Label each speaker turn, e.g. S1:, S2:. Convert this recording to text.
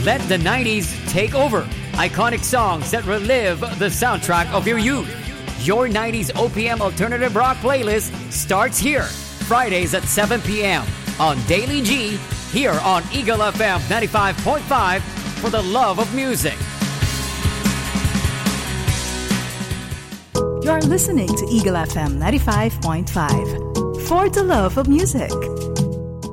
S1: Let the 90s take over. Iconic songs that relive the soundtrack of your youth. Your 90s OPM alternative rock playlist starts here. Fridays at 7 p.m. on Daily G, here on Eagle FM 95.5 for the love of music.
S2: You're listening to Eagle FM 95.5 for the love of music.